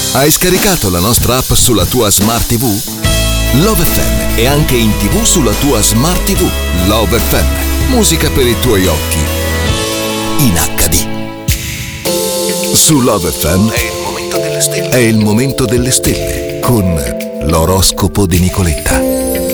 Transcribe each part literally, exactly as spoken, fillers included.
Hai scaricato la nostra app sulla tua Smart ti vu? Love effe emme è anche in tivù sulla tua Smart ti vu. Love effe emme, musica per i tuoi occhi in acca di. Su Love effe emme è il momento delle stelle. È il momento delle stelle con l'oroscopo di Nicoletta.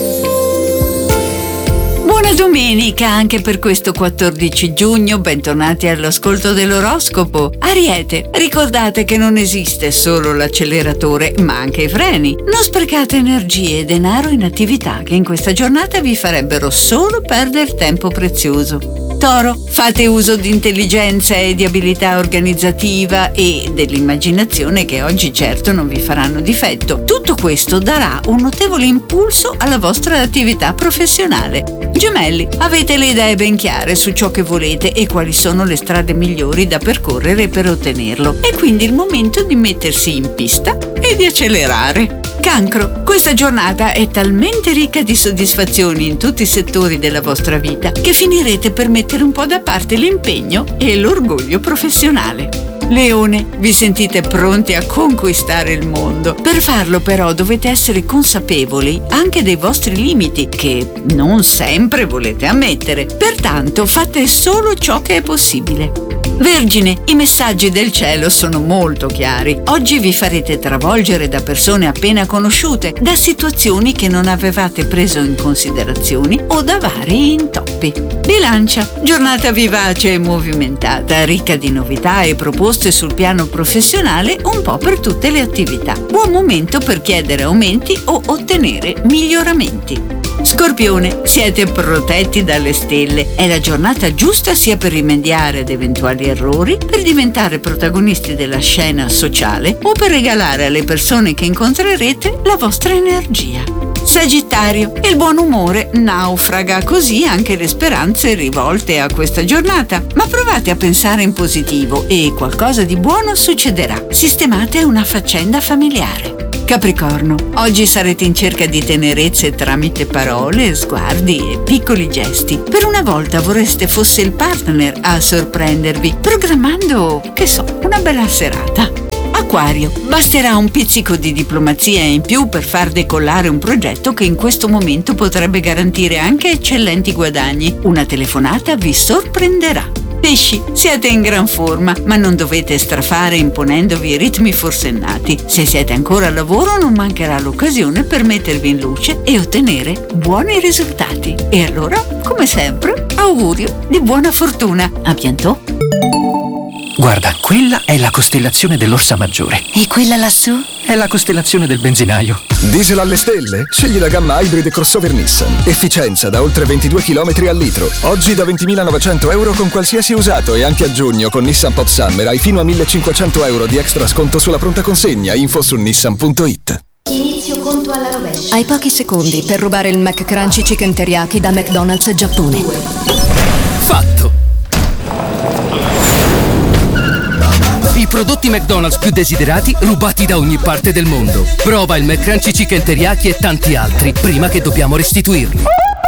Buona domenica anche per questo quattordici giugno, bentornati all'ascolto dell'oroscopo. Ariete, ricordate che non esiste solo l'acceleratore, ma anche i freni. Non sprecate energie e denaro in attività che in questa giornata vi farebbero solo perdere tempo prezioso. Toro, fate uso di intelligenza e di abilità organizzativa e dell'immaginazione che oggi certo non vi faranno difetto. Tutto questo darà un notevole impulso alla vostra attività professionale. Gemelli, avete le idee ben chiare su ciò che volete e quali sono le strade migliori da percorrere per ottenerlo. È quindi il momento di mettersi in pista e di accelerare. Cancro, questa giornata è talmente ricca di soddisfazioni in tutti i settori della vostra vita che finirete per mettere un po' da parte l'impegno e l'orgoglio professionale. Leone, vi sentite pronti a conquistare il mondo. Per farlo però dovete essere consapevoli anche dei vostri limiti che non sempre volete ammettere. Pertanto fate solo ciò che è possibile. Vergine, i messaggi del cielo sono molto chiari. Oggi vi farete travolgere da persone appena conosciute, da situazioni che non avevate preso in considerazione o da vari intoppi. Bilancia, giornata vivace e movimentata, ricca di novità e proposte sul piano professionale un po' per tutte le attività. Buon momento per chiedere aumenti o ottenere miglioramenti. Scorpione, siete protetti dalle stelle. È la giornata giusta sia per rimediare ad eventuali errori, per diventare protagonisti della scena sociale o per regalare alle persone che incontrerete la vostra energia. Sagittario, il buon umore naufraga, così anche le speranze rivolte a questa giornata. Ma provate a pensare in positivo e qualcosa di buono succederà. Sistemate una faccenda familiare. Capricorno, oggi sarete in cerca di tenerezze tramite parole, sguardi e piccoli gesti. Per una volta vorreste fosse il partner a sorprendervi, programmando, che so, una bella serata. Acquario, basterà un pizzico di diplomazia in più per far decollare un progetto che in questo momento potrebbe garantire anche eccellenti guadagni. Una telefonata vi sorprenderà. Pesci, siete in gran forma, ma non dovete strafare imponendovi ritmi forsennati. Se siete ancora al lavoro non mancherà l'occasione per mettervi in luce e ottenere buoni risultati. E allora, come sempre, augurio di buona fortuna. A bientôt! Guarda, quella è la costellazione dell'Orsa Maggiore. E quella lassù? È la costellazione del benzinaio. Diesel alle stelle? Scegli la gamma Hybrid crossover Nissan. Efficienza da oltre ventidue chilometri al litro. Oggi da ventimilanovecento euro con qualsiasi usato e anche a giugno con Nissan Pop Summer hai fino a millecinquecento euro di extra sconto sulla pronta consegna. Info su nissan punto it. Inizio conto alla rovescia. Hai pochi secondi per rubare il McCrunchy Chicken Teriyaki da McDonald's Giappone. Fatto! I prodotti McDonald's più desiderati rubati da ogni parte del mondo. Prova il McCrunchy Chicken Teriyaki e tanti altri prima che dobbiamo restituirli.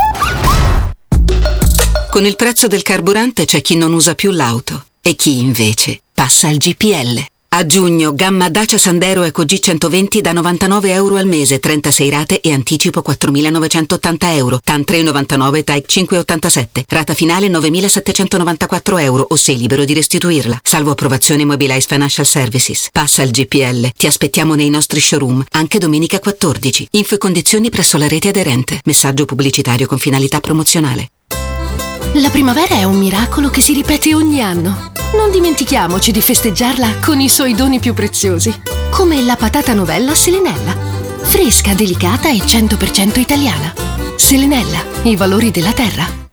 Con il prezzo del carburante c'è chi non usa più l'auto e chi invece passa al G P L. A giugno gamma Dacia Sandero Eco G centoventi da novantanove euro al mese, trentasei rate e anticipo quattromilanovecentottanta euro. TAN tre virgola novantanove, T A I cinque virgola ottantasette. Rata finale novemilasettecentonovantaquattro euro o sei libero di restituirla. Salvo approvazione Mobilize Financial Services. Passa al G P L. Ti aspettiamo nei nostri showroom anche domenica quattordici. Info e condizioni presso la rete aderente. Messaggio pubblicitario con finalità promozionale. La primavera è un miracolo che si ripete ogni anno. Non dimentichiamoci di festeggiarla con i suoi doni più preziosi, come la patata novella Selenella. Fresca, delicata e cento per cento italiana. Selenella, i valori della terra.